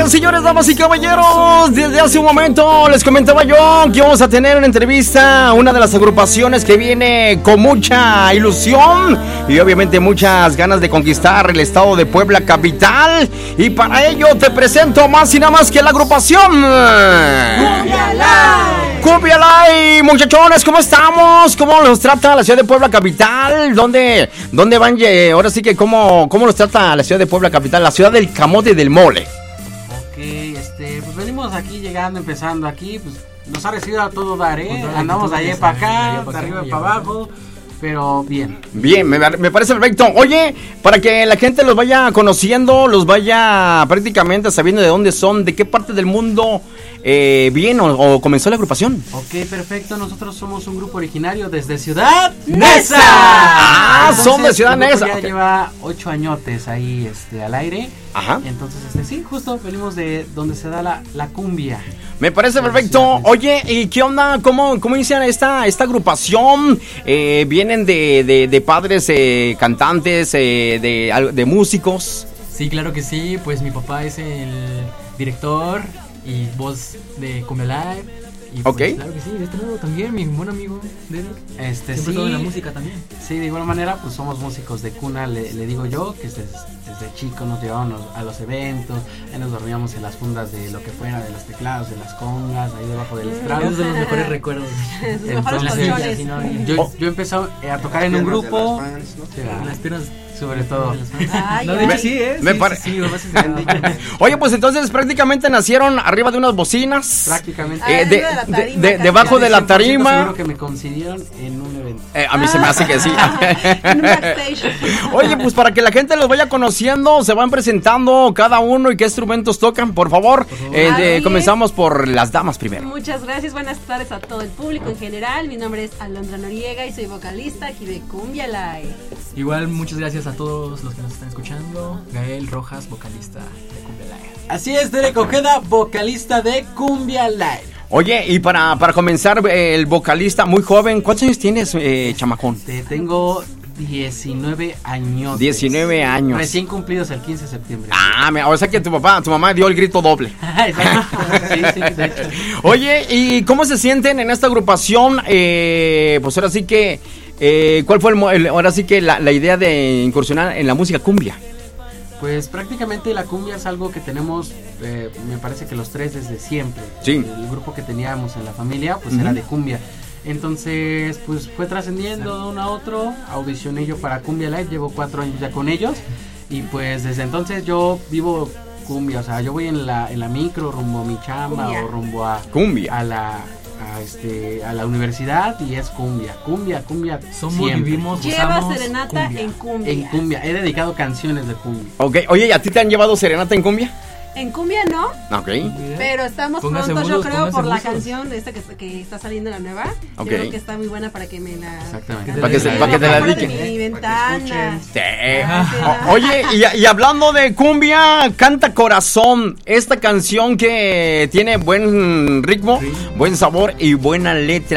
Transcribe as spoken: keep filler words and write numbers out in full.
Oigan, señores, damas y caballeros, desde hace un momento les comentaba yo que vamos a tener una entrevista a una de las agrupaciones que viene con mucha ilusión y obviamente muchas ganas de conquistar el estado de Puebla capital. Y para ello te presento más y nada más que la agrupación Cumbia Live. Cumbia Live, muchachones, ¿cómo estamos? ¿Cómo los trata la ciudad de Puebla capital? ¿Dónde, dónde van? Ahora sí que cómo, cómo los trata la ciudad de Puebla capital, la ciudad del camote y del mole. Ok, este, pues venimos aquí llegando, empezando aquí, pues nos ha recibido a todo dar, ¿eh? Pues andamos de allá para acá, de arriba para abajo, pero bien. Bien, me, me parece perfecto. Oye, para que la gente los vaya conociendo, los vaya prácticamente sabiendo de dónde son, de qué parte del mundo eh, viene o, o comenzó la agrupación. Ok, perfecto. Nosotros somos un grupo originario desde Ciudad Neza. Ah, entonces, son de Ciudad Neza. Ya okay. lleva ocho añotes ahí este, al aire. Ajá. Entonces, este, sí, justo venimos de donde se da la, la cumbia. Me parece perfecto. Oye, ¿y qué onda? ¿Cómo, cómo inician esta, esta agrupación? Eh, ¿Vienen de, de, de padres eh, cantantes, eh, de, de músicos? Sí, claro que sí. Pues mi papá es el director y voz de Cumbia Live. Y pues, ok. Claro que sí, de este lado también, mi buen amigo Derek. Este, Siempre sí, todo en la música también. Sí, de igual manera, pues somos músicos de cuna, le, le digo yo, que desde, desde chico nos llevábamos a los eventos, ahí nos dormíamos en las fundas de lo que fuera, de los teclados, de las congas, ahí debajo del estrado. Esos son los mejores recuerdos. Entonces, yo, yo empecé a tocar en un grupo, en las piernas sobre todo. Ay, no, de hecho sí, ¿eh? Me sí, pare... sí, sí, sí, Oye, pues entonces prácticamente nacieron arriba de unas bocinas. Prácticamente. Eh, de, de, de, de, debajo de la tarima. Seguro que me coincidieron en un evento. Eh, a mí ah. se me hace que sí. En un backstage. Oye, pues para que la gente los vaya conociendo, se van presentando cada uno y qué instrumentos tocan, por favor. Por favor. Eh, de, comenzamos por las damas primero. Muchas gracias, buenas tardes a todo el público en general. Mi nombre es Alondra Noriega y soy vocalista aquí de Cumbia Live. Igual, muchas gracias a todos los que nos están escuchando. Gael Rojas, vocalista de Cumbia Live. Así es, Derek Ojeda, vocalista de Cumbia Live. Oye, y para, para comenzar, eh, el vocalista muy joven, ¿cuántos años tienes, eh, chamacón? Te tengo diecinueve años. diecinueve años. Recién cumplidos el quince de septiembre. Ah, o sea que tu papá, tu mamá dio el grito doble. Exacto. Sí, sí, de hecho. Oye, ¿y cómo se sienten en esta agrupación? Eh, pues ahora sí que, eh, ¿cuál fue el, el, ahora sí que la, la idea de incursionar en la música cumbia? Pues prácticamente la cumbia es algo que tenemos, eh, me parece que los tres desde siempre. Sí. El grupo que teníamos en la familia, pues uh-huh. era de cumbia. Entonces, pues fue trascendiendo de uno a otro. Audicioné yo para Cumbia Live, llevo cuatro años ya con ellos. Y pues desde entonces yo vivo cumbia, o sea, yo voy en la, en la micro rumbo a mi chamba cumbia. O rumbo a, cumbia. a la... A, este, a la universidad y es cumbia, cumbia, cumbia. Somos, siempre. Vivimos, Lleva serenata cumbia. en cumbia. En cumbia, he dedicado canciones de cumbia. Ok, oye, ¿y a ti te han llevado serenata en cumbia? En cumbia no, okay. Pero estamos póngase prontos, mudos, yo creo, por la mudos. canción esta que, que está saliendo la nueva. Okay. Yo creo que está muy buena para que me la... Exactamente. Para que, se, para que te la dediquen. De mi ventana. Sí. Oye, y, y hablando de cumbia, Canta Corazón, esta canción que tiene buen ritmo, sí. buen sabor y buena letra.